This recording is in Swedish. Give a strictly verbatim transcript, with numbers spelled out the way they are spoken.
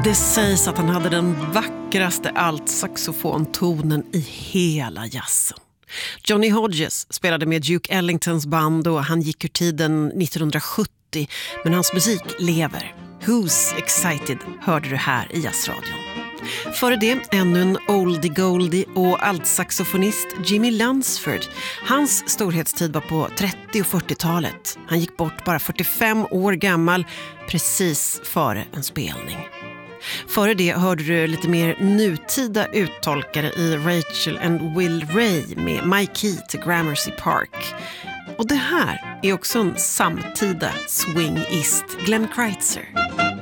Det sägs att han hade den vackraste altsaxofontonen i hela jazzen. Johnny Hodges spelade med Duke Ellingtons band och han gick ur tiden nittonhundrasjuttio, men hans musik lever. Who's Excited hörde du här i Jazzradion. Före det ännu en oldie goldie och altsaxofonist, Jimmy Lunsford. Hans storhetstid var på trettio- och fyrtiotalet. Han gick bort bara fyrtiofem år gammal, precis före en spelning. Före det hörde du lite mer nutida uttolkare i Rachel and Will Ray med My Key to Gramercy Park. Och det här är också en samtida swingist, Glenn Kreitzer.